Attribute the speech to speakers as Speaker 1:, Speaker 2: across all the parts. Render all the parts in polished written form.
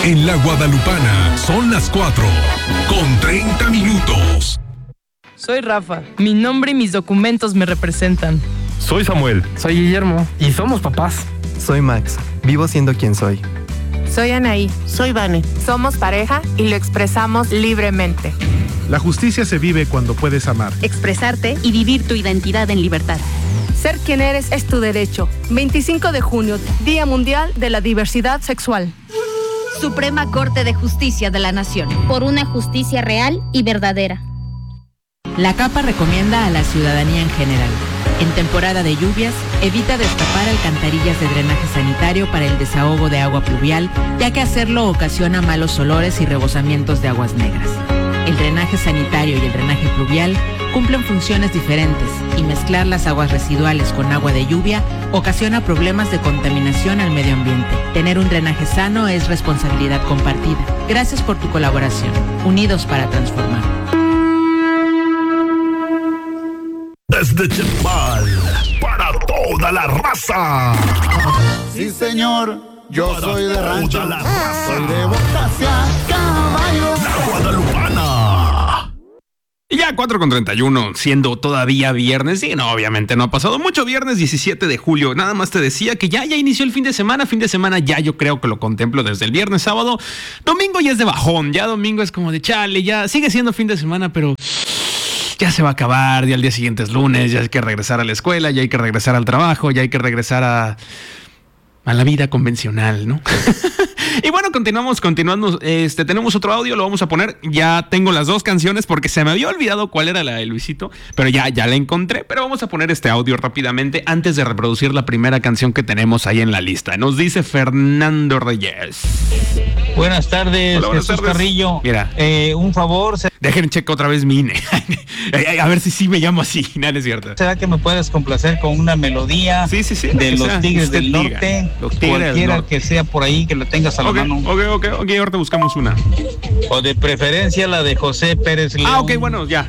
Speaker 1: En la Guadalupana son las 4:30.
Speaker 2: Soy Rafa. Mi nombre y mis documentos me representan.
Speaker 3: Soy Samuel.
Speaker 4: Soy Guillermo. Y somos papás.
Speaker 5: Soy Max. Vivo siendo quien soy.
Speaker 6: Soy Anaí.
Speaker 7: Soy Vane.
Speaker 6: Somos pareja y lo expresamos libremente.
Speaker 8: La justicia se vive cuando puedes amar,
Speaker 9: expresarte y vivir tu identidad en libertad.
Speaker 10: Ser quien eres es tu derecho. 25 de junio, Día Mundial de la Diversidad Sexual.
Speaker 9: Suprema Corte de Justicia de la Nación.
Speaker 11: Por una justicia real y verdadera.
Speaker 12: La CAPA recomienda a la ciudadanía en general: en temporada de lluvias, evita destapar alcantarillas de drenaje sanitario para el desahogo de agua pluvial, ya que hacerlo ocasiona malos olores y rebosamientos de aguas negras. El drenaje sanitario y el drenaje pluvial cumplen funciones diferentes y mezclar las aguas residuales con agua de lluvia ocasiona problemas de contaminación al medio ambiente. Tener un drenaje sano es responsabilidad compartida. Gracias por tu colaboración. Unidos para transformar.
Speaker 1: Desde Chetumal, para toda la raza.
Speaker 13: Sí, señor, yo soy de rancho.
Speaker 1: Toda la raza.
Speaker 13: Soy de botas a caballo.
Speaker 1: La Guadalupana.
Speaker 3: Y ya 4:31, siendo todavía viernes. Sí, no, obviamente no ha pasado mucho. Viernes 17 de julio. Nada más te decía que ya inició el fin de semana. Fin de semana ya yo creo que lo contemplo desde el viernes, sábado. Domingo ya es de bajón. Ya domingo es como de chale. Ya sigue siendo fin de semana, pero ya se va a acabar. Ya el día siguiente es lunes. Ya hay que regresar a la escuela. Ya hay que regresar al trabajo. Ya hay que regresar a la vida convencional, ¿no? Y bueno, continuamos. Tenemos otro audio, lo vamos a poner. Ya tengo las dos canciones porque se me había olvidado cuál era la de Luisito, pero ya la encontré. Pero vamos a poner este audio rápidamente antes de reproducir la primera canción que tenemos ahí en la lista. Nos dice Fernando Reyes.
Speaker 14: Buenas tardes,
Speaker 3: hola, buenas
Speaker 14: Jesús
Speaker 3: tardes.
Speaker 14: Carrillo.
Speaker 3: Mira,
Speaker 14: un favor.
Speaker 3: Dejen checar otra vez mi INE. A ver si sí me llamo así. No, es cierto.
Speaker 14: ¿Será que me puedes complacer con una melodía
Speaker 3: sí,
Speaker 14: de los Tigres del Norte? Cualquiera que sea por ahí que lo tengas a la mano.
Speaker 3: Ok, ahorita buscamos una.
Speaker 14: O de preferencia la de José Pérez León.
Speaker 3: Ok, bueno, ya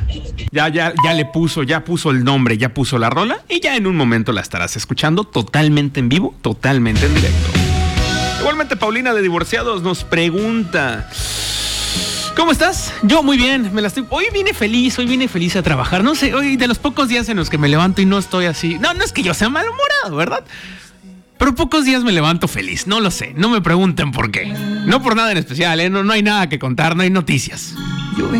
Speaker 3: puso el nombre, ya puso la rola y ya en un momento la estarás escuchando totalmente en vivo, totalmente en directo. Igualmente Paulina de Divorciados nos pregunta: ¿cómo estás? Yo muy bien, hoy vine feliz a trabajar. No sé, hoy de los pocos días en los que me levanto y no estoy así. No es que yo sea malhumorado, ¿verdad? Pero pocos días me levanto feliz, no lo sé, no me pregunten por qué. No por nada en especial, no hay nada que contar, no hay noticias.